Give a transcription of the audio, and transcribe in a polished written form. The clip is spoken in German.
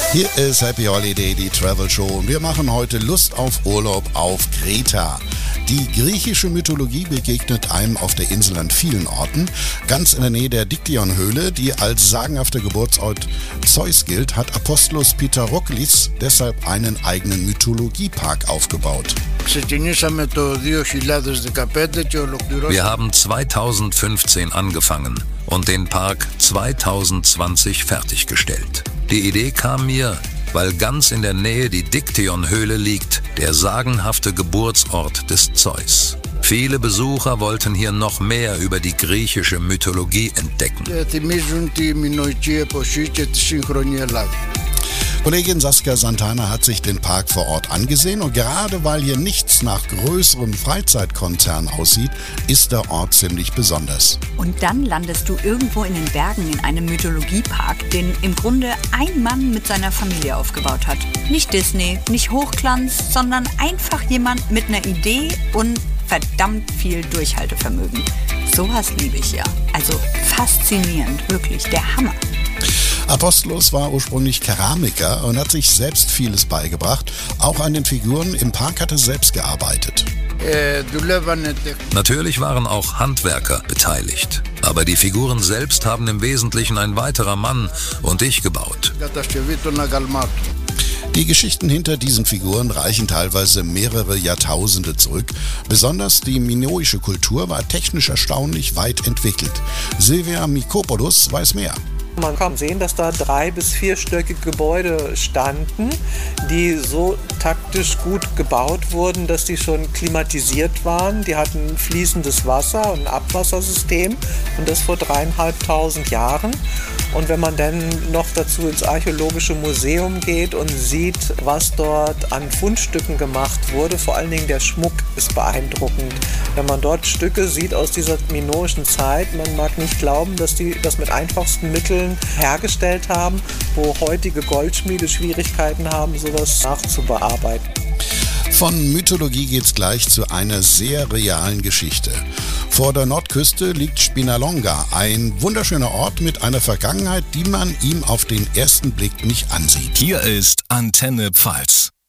Hier ist Happy Holiday, die Travel Show, und wir machen heute Lust auf Urlaub auf Kreta. Die griechische Mythologie begegnet einem auf der Insel an vielen Orten. Ganz in der Nähe der Diktion-Höhle, die als sagenhafter Geburtsort Zeus gilt, hat Apostolos Pitarochlis deshalb einen eigenen Mythologiepark aufgebaut. Wir haben 2015 angefangen und den Park 2020 fertiggestellt. Die Idee kam mir, weil ganz in der Nähe die Diktion-Höhle liegt, der sagenhafte Geburtsort des Zeus. Viele Besucher wollten hier noch mehr über die griechische Mythologie entdecken. Kollegin Saskia Santana hat sich den Park vor Ort angesehen, und gerade weil hier nichts nach größerem Freizeitkonzern aussieht, ist der Ort ziemlich besonders. Und dann landest du irgendwo in den Bergen in einem Mythologiepark, den im Grunde ein Mann mit seiner Familie aufgebaut hat. Nicht Disney, nicht Hochglanz, sondern einfach jemand mit einer Idee und verdammt viel Durchhaltevermögen. Sowas liebe ich ja. Also faszinierend, wirklich, der Hammer. Apostolos war ursprünglich Keramiker und hat sich selbst vieles beigebracht. Auch an den Figuren im Park hat er selbst gearbeitet. Natürlich waren auch Handwerker beteiligt, aber die Figuren selbst haben im Wesentlichen ein weiterer Mann und ich gebaut. Die Geschichten hinter diesen Figuren reichen teilweise mehrere Jahrtausende zurück. Besonders die minoische Kultur war technisch erstaunlich weit entwickelt. Silvia Mikopoulos weiß mehr. Man kann sehen, dass da 3- bis 4-stöckige Gebäude standen, die so taktisch gut gebaut wurden, dass die schon klimatisiert waren. Die hatten fließendes Wasser und ein Abwassersystem, und das vor 3.500 Jahren. Und wenn man dann noch dazu ins Archäologische Museum geht und sieht, was dort an Fundstücken gemacht wurde, vor allen Dingen der Schmuck ist beeindruckend. Wenn man dort Stücke sieht aus dieser minoischen Zeit, man mag nicht glauben, dass die das mit einfachsten Mitteln hergestellt haben, wo heutige Goldschmiede Schwierigkeiten haben, sowas nachzubearbeiten. Von Mythologie geht's gleich zu einer sehr realen Geschichte. Vor der Nordküste liegt Spinalonga, ein wunderschöner Ort mit einer Vergangenheit, die man ihm auf den ersten Blick nicht ansieht. Hier ist Antenne Pfalz.